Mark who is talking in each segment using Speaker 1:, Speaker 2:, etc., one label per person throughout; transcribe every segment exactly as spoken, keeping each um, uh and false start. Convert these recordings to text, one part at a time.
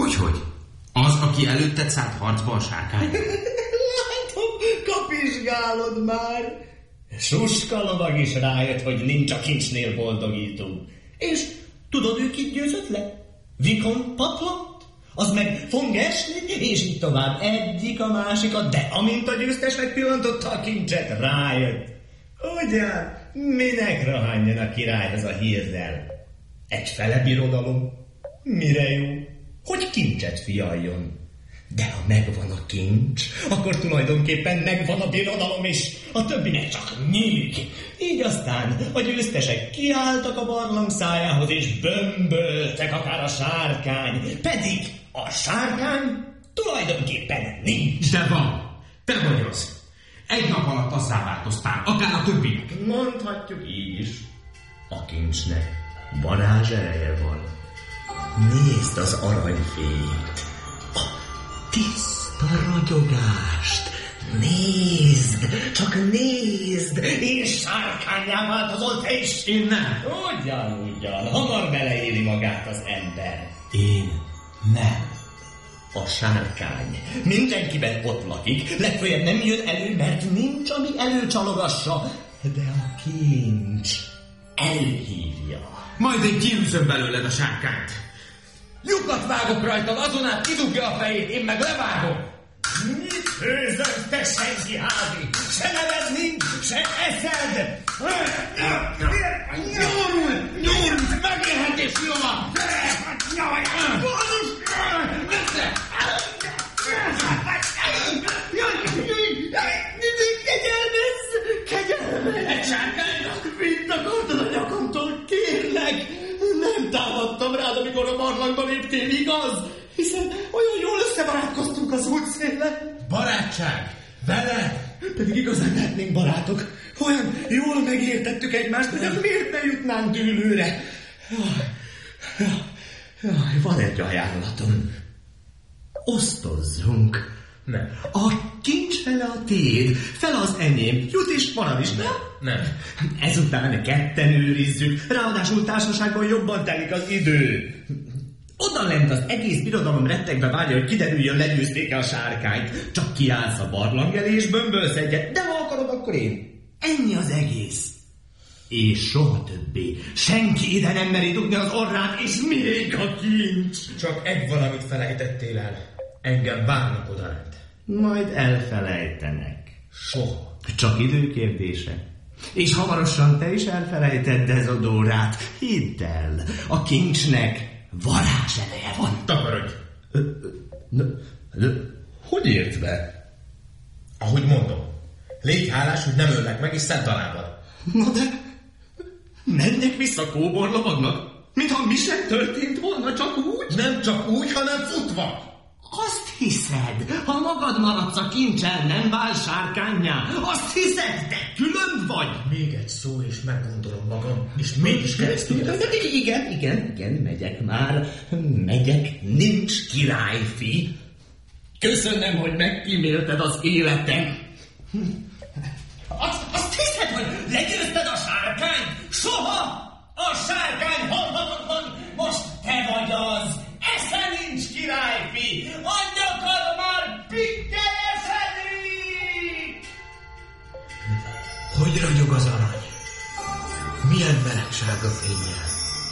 Speaker 1: Hogyhogy? Az, aki előtted szállt harcba a sárkány?
Speaker 2: Látom, kapizsgálod már. Suska lovag is rájött, hogy nincs a kincsnél boldogító. És tudod, ő kit győzött le? Vikon Patlant? Az meg von Gerschnig, és így tovább egyik a másikat, de amint a győztes megpillantotta a kincset, rájött. Ugyan, minek rohanjon a királyhoz a hírrel? Egyfele birodalom. Mire jó? Hogy kincset fialjon. De ha megvan a kincs, akkor tulajdonképpen megvan a birodalom is, a többinek csak nyílik. Így aztán a győztesek kiálltak a barlang szájához, és bömböltek akár a sárkány, pedig a sárkány tulajdonképpen nincs.
Speaker 1: De van, te vagy az. Egy nap alatt azzá változtál, akár a többiek.
Speaker 2: Mondhatjuk így is. A kincsnek varázs ereje van. Nézd az aranyfényt, a tiszta ragyogást. Nézd, csak nézd, és sárkánnyá változol te is.
Speaker 1: Én nem.
Speaker 2: Ugyan, ugyan, hamar beleéli magát az ember.
Speaker 1: Én nem.
Speaker 2: A sárkány mindenkiben ott lakik, legfeljebb nem jön elő, mert nincs, ami előcsalogassa, de a kincs előhívja.
Speaker 1: Majd én kiűzöm belőled a sárkányt.
Speaker 2: Lyukat vágok rajtad, azon át kidugja a fejét, én meg levágom. Mit főzöl, te senki házi? Se neved nincs, se eszed!
Speaker 1: Nyomorul! Nyomorul! Megélhetés jól!
Speaker 2: Kegyelmez! Kegyelmez!
Speaker 1: Egy sárkánynak?
Speaker 2: Mind akartad a nyakamtól, kérlek! Nem támadtam rád, amikor a barlangba léptél, igaz? Hiszen olyan jól összebarátkoztunk az útszélen.
Speaker 1: Barátság? Veled?
Speaker 2: Pedig igazán lehetnénk barátok. Olyan jól megértettük egymást, hogy miért ne jutnánk dűlőre. Jaj, jaj, van egy ajánlatom. Osztozzunk.
Speaker 1: Nem.
Speaker 2: A kincs fele a tiéd, fele az enyém. Jut is, marad is, nem?
Speaker 1: Nem.
Speaker 2: Ezután ketten őrizzük, ráadásul társaságban jobban telik az idő. Oda lent az egész birodalom rettegbe várja, hogy kiderüljön, legyőzték-e a sárkányt. Csak kiállsz a barlang elé, és bömbölsz egyet, de ha akarod, akkor én. Ennyi az egész. És soha többé. Senki ide nem meri dugni az orrát, és még a kincs.
Speaker 1: Csak egy valamit felejtettél el. Engem várnak odalent.
Speaker 2: Majd elfelejtenek.
Speaker 1: Soha.
Speaker 2: Csak időkérdése. És hamarosan te is elfelejted Dezodórát. Hidd el, a kincsnek varázsereje van.
Speaker 1: Takarodj!
Speaker 2: Hogy ért be?
Speaker 1: Ahogy mondom. Légy hálás, hogy nem ölnek meg, és szent alábbad.
Speaker 2: Na de menjek vissza kóborlovagnak, mintha mi sem történt volna, csak úgy?
Speaker 1: Nem csak úgy, hanem futva.
Speaker 2: Azt hiszed, ha magad maradsz a kincsel, nem vál sárkánnyá? Azt hiszed, de különb vagy?
Speaker 1: Még egy szó, és meggondolom magam, és mégis keresztül.
Speaker 2: Igen, igen, igen, megyek már. Megyek, nincs királyfi. Köszönöm, hogy megkímélted az életem. Azt, azt hiszed, hogy legyőzted a sárkányt? Soha! A sárkány halhatatlan, most te vagy az. Esze nincs királyfi, a nyakad már pikkelyesedik!
Speaker 1: Hogy ragyog az arany? Milyen melegsága fénnyel?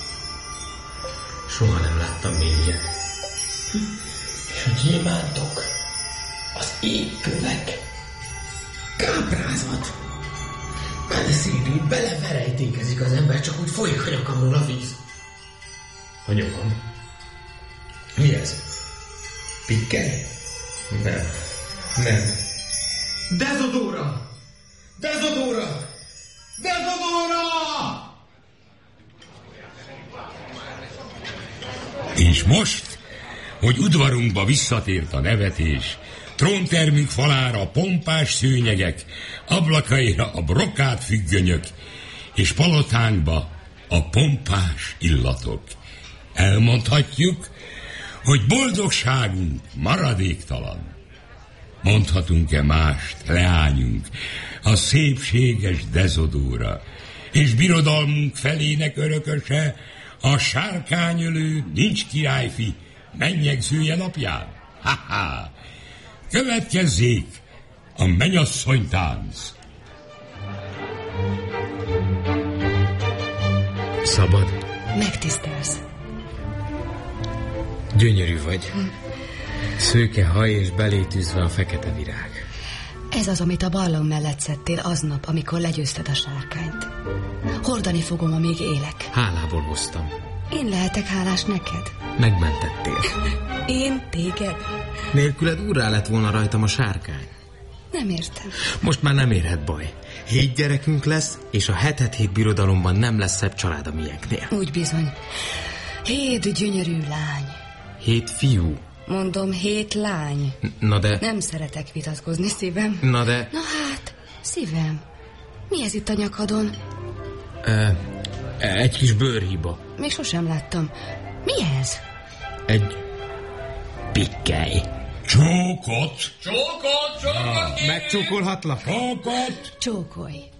Speaker 1: Soha nem láttam még ilyet. És a gyémántok, az égkövek, káprázat. Beleszédül, beleverejtékezik az ember, csak úgy folyik a nyakamról a víz. A nyakam? Mi ez? Pikkely? Nem. Nem. Dezodóra! Dezodóra! Dezodóra!
Speaker 3: És most, hogy udvarunkba visszatért a nevetés, tróntermünk falára a pompás szőnyegek, ablakaira a brokát függönyök, és palotánkba a pompás illatok. Elmondhatjuk, hogy boldogságunk maradéktalan. Mondhatunk-e mást, leányunk, a szépséges Dezodóra, és birodalmunk felének örököse, a sárkányölő, nincs királyfi, mennyegzője napján. Ha-ha! Következzék a mennyasszonytánc.
Speaker 1: Szabad?
Speaker 4: Megtisztelsz.
Speaker 1: Gyönyörű vagy. Hm. Szőke haj és belétűzve a fekete virág.
Speaker 4: Ez az, amit a barlang mellett szedtél aznap, amikor legyőzted a sárkányt. Hordani fogom, amíg élek.
Speaker 1: Hálából hoztam.
Speaker 4: Én lehetek hálás neked?
Speaker 1: Megmentettél.
Speaker 4: Én téged?
Speaker 1: Nélküled úrrá lett volna rajtam a sárkány.
Speaker 4: Nem értem.
Speaker 1: Most már nem érhet baj. Hét gyerekünk lesz, és a hetet hét birodalomban nem lesz szebb család a miénknél.
Speaker 4: Úgy bizony. Hét gyönyörű lány.
Speaker 1: Hét fiú.
Speaker 4: Mondom, hét lány.
Speaker 1: Na de...
Speaker 4: Nem szeretek vitatkozni, szívem.
Speaker 1: Na de...
Speaker 4: Na hát, szívem. Mi ez itt a nyakadon?
Speaker 1: E, egy kis bőrhiba.
Speaker 4: Még sosem láttam. Mi ez?
Speaker 1: Egy... pikkely.
Speaker 3: Csókot!
Speaker 2: Csókot, csókot!
Speaker 1: Megcsókolhatlak?
Speaker 3: Csókot!
Speaker 4: Csókolj.